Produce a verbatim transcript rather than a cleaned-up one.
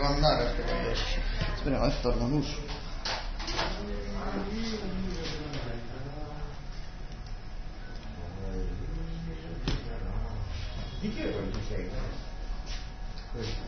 andare aspetta. Speriamo che torna l'uscio. Di chi è quello che sei? Questo.